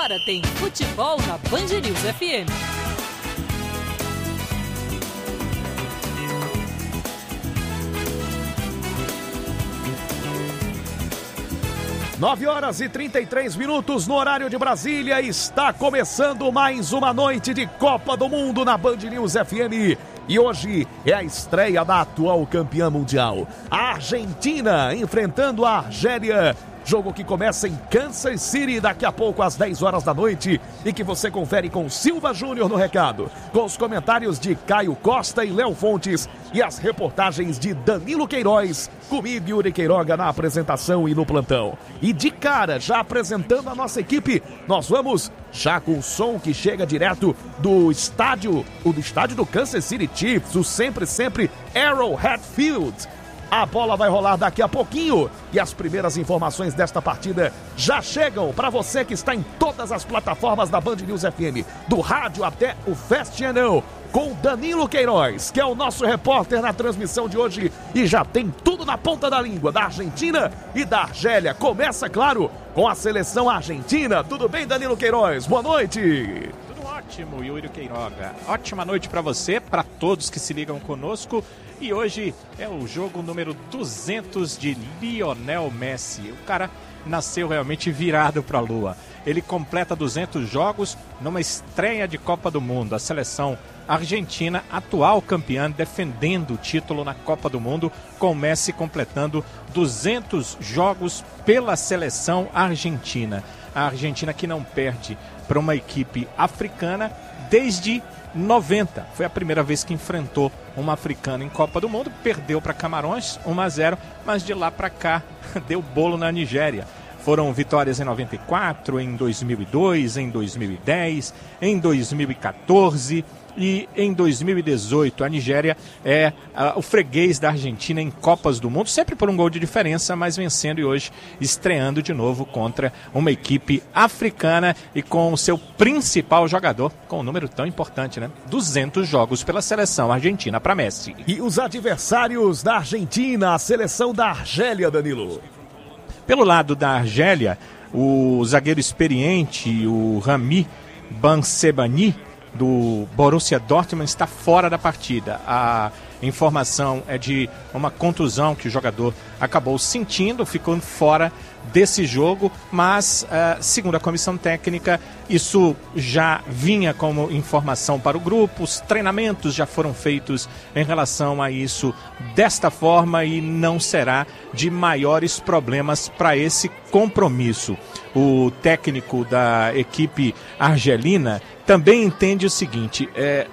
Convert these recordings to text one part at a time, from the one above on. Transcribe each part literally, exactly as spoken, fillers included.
Agora tem futebol na Band News F M. nove horas e trinta e três minutos no horário de Brasília. Está começando mais uma noite de Copa do Mundo na Band News F M. E hoje é a estreia da atual campeã mundial, a Argentina, enfrentando a Argélia. Jogo que começa em Kansas City daqui a pouco às dez horas da noite e que você confere com Silva Júnior no recado, com os comentários de Caio Costa e Léo Fontes e as reportagens de Danilo Queiroz, comigo Yuri Queiroga na apresentação e no plantão. E de cara, já apresentando a nossa equipe, nós vamos já com o som que chega direto do estádio, o do estádio do Kansas City Chiefs, o sempre, sempre Arrowhead Field. A bola vai rolar daqui a pouquinho e as primeiras informações desta partida já chegam para você que está em todas as plataformas da Band News F M, do rádio até o Fast Channel, com Danilo Queiroz, que é o nosso repórter na transmissão de hoje e já tem tudo na ponta da língua da Argentina e da Argélia. Começa, claro, com a seleção argentina. Tudo bem, Danilo Queiroz? Boa noite. Ótimo, Yuri Queiroga. Ótima noite para você, para todos que se ligam conosco. E hoje é o jogo número duzentos de Lionel Messi. O cara nasceu realmente virado para a lua. Ele completa duzentos jogos numa estreia de Copa do Mundo. A seleção argentina, atual campeã, defendendo o título na Copa do Mundo, com Messi completando duzentos jogos pela seleção argentina. A Argentina que não perde para uma equipe africana desde noventa. Foi a primeira vez que enfrentou uma africana em Copa do Mundo. Perdeu para Camarões, um a zero, mas de lá para cá deu bolo na Nigéria. Foram vitórias em noventa e quatro, em dois mil e dois, em dois mil e dez, em dois mil e quatorze e em dois mil e dezoito. A Nigéria é uh, o freguês da Argentina em Copas do Mundo, sempre por um gol de diferença, mas vencendo e hoje estreando de novo contra uma equipe africana e com o seu principal jogador, com um número tão importante, né? duzentos jogos pela seleção argentina para Messi. E os adversários da Argentina, a seleção da Argélia, Danilo? Pelo lado da Argélia, o zagueiro experiente, o Rami Bansebani, do Borussia Dortmund, está fora da partida. A informação é de uma contusão que o jogador acabou sentindo, ficando fora desse jogo, mas, uh, segundo a comissão técnica, isso já vinha como informação para o grupo. Os treinamentos já foram feitos em relação a isso desta forma e não será de maiores problemas para esse compromisso. O técnico da equipe argelina também entende o seguinte, é,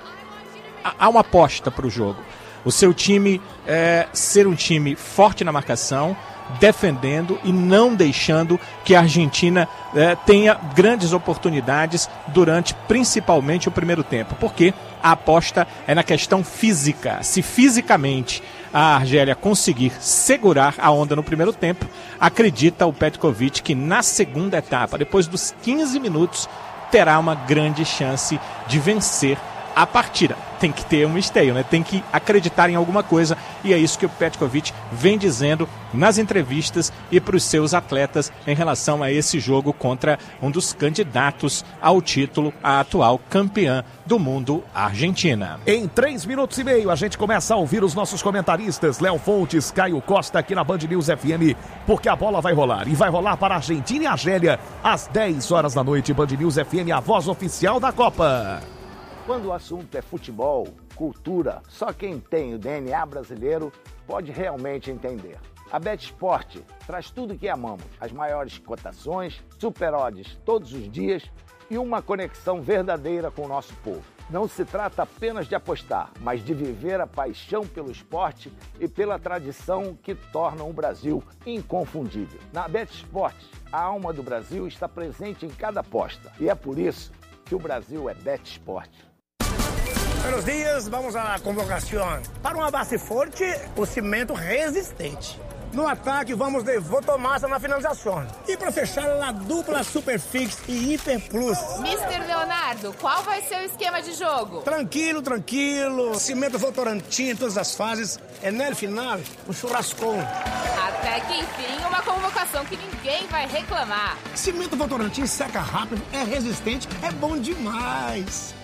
há uma aposta para o jogo. O seu time é, ser um time forte na marcação, defendendo e não deixando que a Argentina é, tenha grandes oportunidades durante principalmente o primeiro tempo, porque a aposta é na questão física. Se fisicamente a Argélia conseguir segurar a onda no primeiro tempo, acredita o Petkovic que na segunda etapa, depois dos quinze minutos, terá uma grande chance de vencer a partida. Tem que ter um esteio, né? Tem que acreditar em alguma coisa, e é isso que o Petkovic vem dizendo nas entrevistas e para os seus atletas em relação a esse jogo contra um dos candidatos ao título, a atual campeã do mundo, a Argentina. Em três minutos e meio a gente começa a ouvir os nossos comentaristas, Léo Fontes, Caio Costa, aqui na Band News F M, porque a bola vai rolar, e vai rolar para a Argentina e a Argélia às dez horas da noite. Band News F M, a voz oficial da Copa. Quando o assunto é futebol, cultura, só quem tem o D N A brasileiro pode realmente entender. A BetSport traz tudo o que amamos, as maiores cotações, super odds todos os dias e uma conexão verdadeira com o nosso povo. Não se trata apenas de apostar, mas de viver a paixão pelo esporte e pela tradição que tornam o Brasil inconfundível. Na BetSport, a alma do Brasil está presente em cada aposta e é por isso que o Brasil é BetSport. Buenos dias, vamos à convocação. Para uma base forte, o cimento resistente. No ataque, vamos de Votomassa na finalização. E para fechar, a dupla Superfix e Hiper Plus. mister Leonardo, qual vai ser o esquema de jogo? Tranquilo, tranquilo. Cimento Votorantim em todas as fases. É no final, um churrascão. Até que enfim, uma convocação que ninguém vai reclamar. Cimento Votorantim seca rápido, é resistente, é bom demais.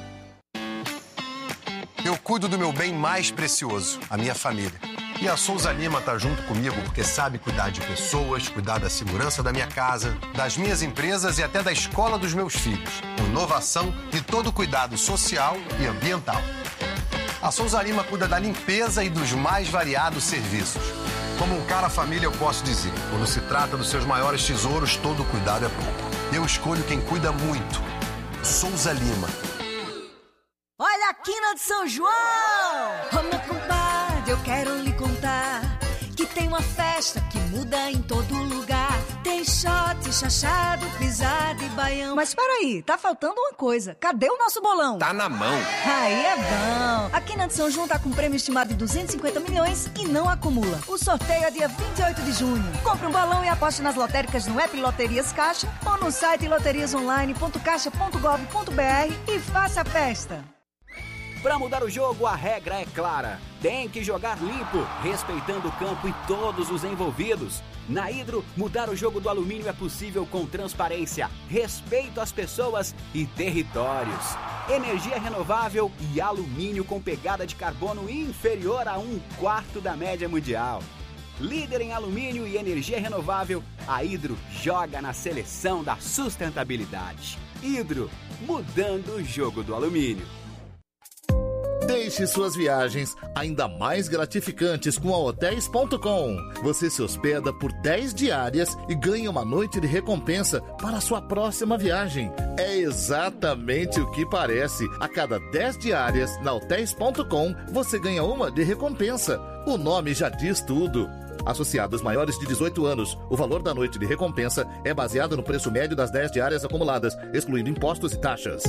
Eu cuido do meu bem mais precioso, a minha família. E a Souza Lima tá junto comigo porque sabe cuidar de pessoas, cuidar da segurança da minha casa, das minhas empresas e até da escola dos meus filhos. Com inovação e todo cuidado social e ambiental. A Souza Lima cuida da limpeza e dos mais variados serviços. Como um cara família, eu posso dizer, quando se trata dos seus maiores tesouros, todo cuidado é pouco. Eu escolho quem cuida muito. Souza Lima. Olha a quina de São João! Ô meu compadre, eu quero lhe contar que tem uma festa que muda em todo lugar. Tem shot, chachado, pisada e baião. Mas peraí, tá faltando uma coisa. Cadê o nosso bolão? Tá na mão. Aí é bom. A quina de São João tá com um prêmio estimado de duzentos e cinquenta milhões e não acumula. O sorteio é dia vinte e oito de junho. Compre um bolão e aposte nas lotéricas no app Loterias Caixa ou no site loterias online ponto caixa ponto gov ponto br e faça a festa. Para mudar o jogo, a regra é clara. Tem que jogar limpo, respeitando o campo e todos os envolvidos. Na Hidro, mudar o jogo do alumínio é possível com transparência, respeito às pessoas e territórios. Energia renovável e alumínio com pegada de carbono inferior a um quarto da média mundial. Líder em alumínio e energia renovável, a Hidro joga na seleção da sustentabilidade. Hidro, mudando o jogo do alumínio. Deixe suas viagens ainda mais gratificantes com a hotéis ponto com. Você se hospeda por dez diárias e ganha uma noite de recompensa para a sua próxima viagem. É exatamente o que parece. A cada dez diárias na hotéis ponto com, você ganha uma de recompensa. O nome já diz tudo. Associados maiores de dezoito anos, o valor da noite de recompensa é baseado no preço médio das dez diárias acumuladas, excluindo impostos e taxas.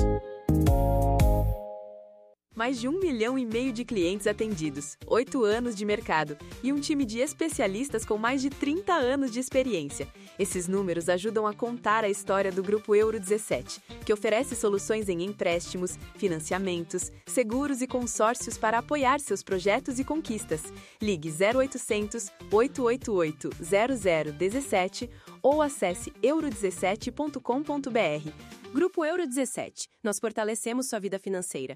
Mais de um milhão e meio de clientes atendidos, oito anos de mercado e um time de especialistas com mais de trinta anos de experiência. Esses números ajudam a contar a história do Grupo Euro dezessete, que oferece soluções em empréstimos, financiamentos, seguros e consórcios para apoiar seus projetos e conquistas. Ligue zero oitocentos, oito oito oito, zero zero um sete ou acesse euro dezessete ponto com ponto br. Grupo Euro dezessete. Nós fortalecemos sua vida financeira.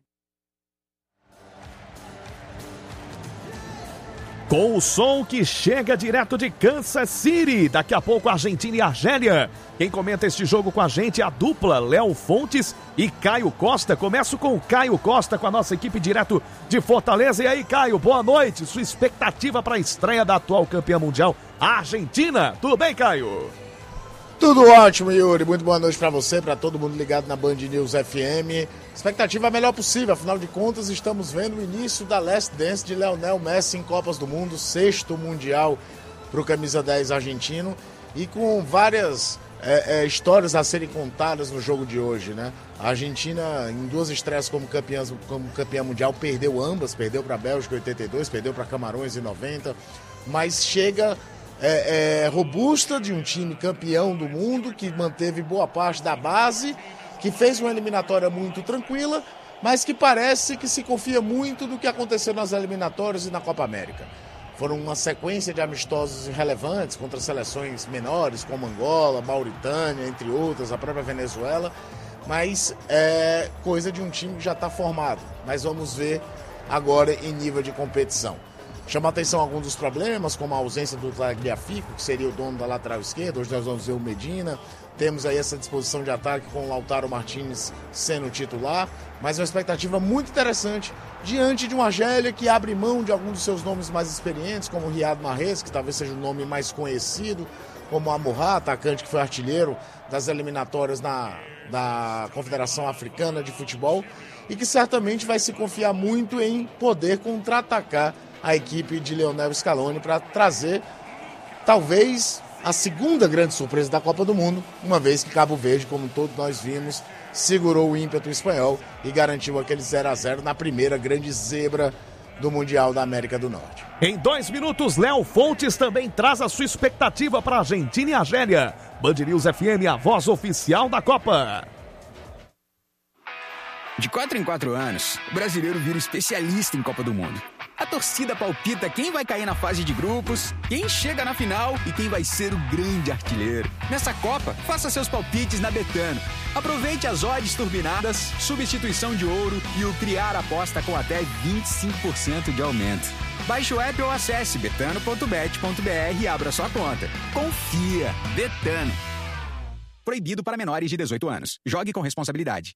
Com o som que chega direto de Kansas City. Daqui a pouco, Argentina e Argélia. Quem comenta este jogo com a gente é a dupla Léo Fontes e Caio Costa. Começo com o Caio Costa, com a nossa equipe direto de Fortaleza. E aí, Caio, boa noite. Sua expectativa para a estreia da atual campeã mundial, a Argentina. Tudo bem, Caio? Tudo ótimo, Yuri. Muito boa noite para você, para todo mundo ligado na Band News F M. Expectativa a melhor possível, afinal de contas, estamos vendo o início da Last Dance de Lionel Messi em Copas do Mundo, sexto mundial para o camisa dez argentino, e com várias é, é, histórias a serem contadas no jogo de hoje, né? A Argentina, em duas estreias como campeã, como campeã mundial, perdeu ambas, perdeu para a Bélgica em oitenta e dois, perdeu para Camarões em noventa, mas chega é, é, robusta de um time campeão do mundo, que manteve boa parte da base, que fez uma eliminatória muito tranquila, mas que parece que se confia muito do que aconteceu nas eliminatórias e na Copa América. Foram uma sequência de amistosos irrelevantes contra seleções menores, como Angola, Mauritânia, entre outras, a própria Venezuela, mas é coisa de um time que já está formado. Mas vamos ver agora em nível de competição. Chama a atenção alguns dos problemas, como a ausência do Tagliafico, que seria o dono da lateral esquerda. Hoje nós vamos ver o Medina. Temos aí essa disposição de ataque com o Lautaro Martínez sendo titular, mas uma expectativa muito interessante diante de uma Argélia que abre mão de alguns dos seus nomes mais experientes, como o Riyad Mahrez, que talvez seja o nome mais conhecido, como o Amorá, atacante que foi artilheiro das eliminatórias na, da Confederação Africana de Futebol, e que certamente vai se confiar muito em poder contra-atacar a equipe de Lionel Scaloni para trazer, talvez, a segunda grande surpresa da Copa do Mundo, uma vez que Cabo Verde, como todos nós vimos, segurou o ímpeto espanhol e garantiu aquele zero a zero na primeira grande zebra do Mundial da América do Norte. Em dois minutos, Léo Fontes também traz a sua expectativa para a Argentina e Argélia. Band News F M, a voz oficial da Copa. De quatro em quatro anos, o brasileiro vira especialista em Copa do Mundo. A torcida palpita quem vai cair na fase de grupos, quem chega na final e quem vai ser o grande artilheiro. Nessa Copa, faça seus palpites na Betano. Aproveite as odds turbinadas, substituição de ouro e o Criar Aposta com até vinte e cinco por cento de aumento. Baixe o app ou acesse betano ponto bet ponto br e abra sua conta. Confia. Betano. Proibido para menores de dezoito anos. Jogue com responsabilidade.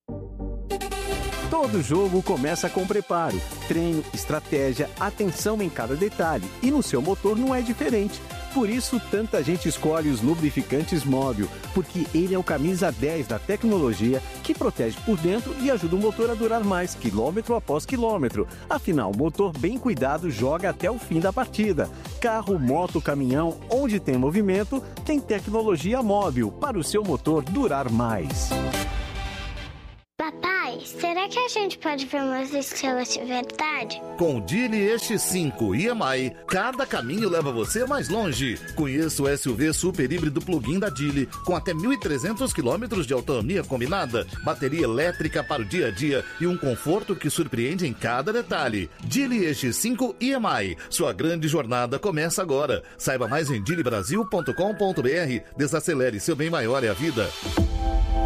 Todo jogo começa com preparo, treino, estratégia, atenção em cada detalhe. E no seu motor não é diferente. Por isso, tanta gente escolhe os lubrificantes Móbil, porque ele é o camisa dez da tecnologia que protege por dentro e ajuda o motor a durar mais, quilômetro após quilômetro. Afinal, o motor bem cuidado joga até o fim da partida. Carro, moto, caminhão, onde tem movimento, tem tecnologia Móbil para o seu motor durar mais. Papai, será que a gente pode ver umas estrelas de verdade? Com o Geely E X cinco e M I, cada caminho leva você mais longe. Conheça o S U V super híbrido plug-in da Geely, com até mil e trezentos quilômetros de autonomia combinada, bateria elétrica para o dia a dia e um conforto que surpreende em cada detalhe. Geely E X cinco e M I, sua grande jornada começa agora. Saiba mais em geely brasil ponto com ponto br. Desacelere, seu bem maior é a vida.